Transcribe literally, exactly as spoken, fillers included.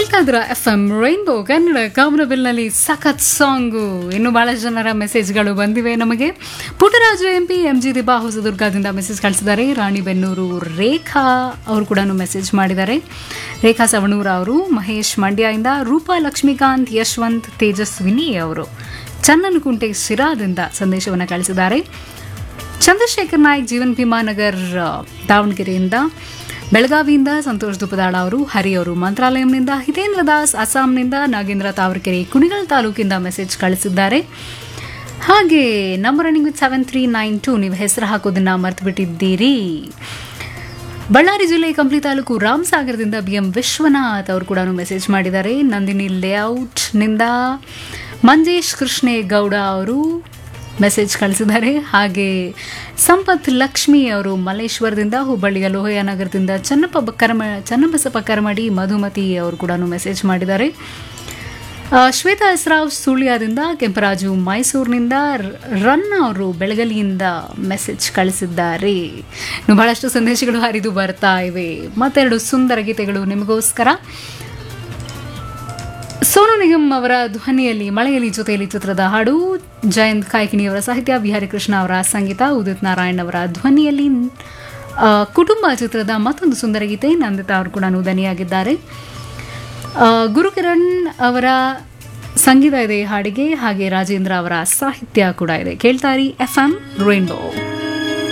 ಕೇಳ್ತಾ ಇದ್ರ F M rainbow Kannada ಕಾಮನಬಿಲ್ನಲ್ಲಿ ಸಖತ್ ಸಾಂಗು. ಇನ್ನು ಬಹಳಷ್ಟು ಜನರ ಮೆಸೇಜ್ಗಳು ಬಂದಿವೆ ನಮಗೆ. Puttaraju M P M G ದಿಬಾ ಹೊಸದುರ್ಗದಿಂದ message ಕಳಿಸಿದ್ದಾರೆ. ರಾಣಿಬೆನ್ನೂರು ರೇಖಾ ಅವರು ಕೂಡ ಮೆಸೇಜ್ ಮಾಡಿದ್ದಾರೆ. ರೇಖಾ ಸವಣೂರ ಅವರು ಮಹೇಶ್ ಮಂಡ್ಯದಿಂದ, ರೂಪಾ ಲಕ್ಷ್ಮೀಕಾಂತ್ ಯಶವಂತ್ ತೇಜಸ್ವಿನಿ ಅವರು ಚನ್ನನಕುಂಟೆ ಶಿರಾದಿಂದ ಸಂದೇಶವನ್ನು ಕಳಿಸಿದ್ದಾರೆ. ಚಂದ್ರಶೇಖರ್ ನಾಯ್ಕ್ ಜೀವನ್ ಭೀಮಾನಗರ್ ದಾವಣಗೆರೆಯಿಂದ, ಬೆಳಗಾವಿಯಿಂದ ಸಂತೋಷ್ ದುಪದಾಳ ಅವರು, ಹರಿ ಅವರು ಮಂತ್ರಾಲಯಂನಿಂದ, ಹಿತೇಂದ್ರ ದಾಸ್ ಅಸ್ಸಾಂನಿಂದ, ನಾಗೇಂದ್ರ ತಾವರಕೆರೆ ಕುಣಿಗಲ್ ತಾಲೂಕಿಂದ ಮೆಸೇಜ್ ಕಳಿಸಿದ್ದಾರೆ. ಹಾಗೆ number running with seven three nine to, ನೀವು ಹೆಸರು ಹಾಕೋದನ್ನ ಮರ್ತು ಬಿಟ್ಟಿದ್ದೀರಿ. ಬಳ್ಳಾರಿ ಜಿಲ್ಲೆ ಕಂಪ್ಲಿ ತಾಲೂಕು ರಾಮಸಾಗರದಿಂದ ಬಿ ಎಂ ವಿಶ್ವನಾಥ್ ಅವರು ಕೂಡ ಮೆಸೇಜ್ ಮಾಡಿದ್ದಾರೆ. ನಂದಿನಿ ಲೇಔಟ್ನಿಂದ ಮಂಜೇಶ್ ಕೃಷ್ಣೇಗೌಡ ಅವರು ಮೆಸೇಜ್ ಕಳಿಸಿದ್ದಾರೆ. ಹಾಗೆ ಸಂಪತ್ ಲಕ್ಷ್ಮಿ ಅವರು ಮಲ್ಲೇಶ್ವರದಿಂದ, ಹುಬ್ಬಳ್ಳಿಯ ಲೋಹಯ ನಗರದಿಂದ ಚನ್ನಪ್ಪ ಕರಮ ಚನ್ನಬಸಪ್ಪ ಕರಮಡಿ ಮಧುಮತಿ ಅವರು ಕೂಡ ಮೆಸೇಜ್ ಮಾಡಿದ್ದಾರೆ. ಶ್ವೇತಾ ಹೆಸರಾವ್ ಸುಳ್ಯದಿಂದ, ಕೆಂಪರಾಜು ಮೈಸೂರಿನಿಂದ, ರನ್ ಅವರು ಬೆಳಗಲಿಯಿಂದ ಮೆಸೇಜ್ ಕಳಿಸಿದ್ದಾರೆ. ಇನ್ನು ಬಹಳಷ್ಟು ಸಂದೇಶಗಳು ಹರಿದು ಬರ್ತಾ ಇವೆ. ಮತ್ತೆರಡು ಸುಂದರ ಗೀತೆಗಳು ನಿಮಗೋಸ್ಕರ. ಸೋನು ನಿಗಮ್ ಅವರ ಧ್ವನಿಯಲ್ಲಿ ಮಳೆಯಲ್ಲಿ ಜೊತೆಯಲ್ಲಿ ಚಿತ್ರದ ಹಾಡು, ಜಯಂತ್ ಕಾಯ್ಕಿಣಿಯವರ ಸಾಹಿತ್ಯ, ಬಿಹಾರಿ ಕೃಷ್ಣ ಅವರ ಸಂಗೀತ, ಉದಿತ್ ನಾರಾಯಣ್ ಅವರ ಧ್ವನಿಯಲ್ಲಿ ಕುಟುಂಬ ಚಿತ್ರದ ಮತ್ತೊಂದು ಸುಂದರ ಗೀತೆ. ನಂದಿತಾ ಅವರು ಕೂಡ ಧ್ವನಿಯಾಗಿದ್ದಾರೆ. ಗುರುಕಿರಣ್ ಅವರ ಸಂಗೀತ ಇದೆ ಹಾಡಿಗೆ, ಹಾಗೆ ರಾಜೇಂದ್ರ ಅವರ ಸಾಹಿತ್ಯ ಕೂಡ ಇದೆ. ಕೇಳ್ತಾರಿ ಎಫ್ ಎಂ ರೈನ್ಬೋ.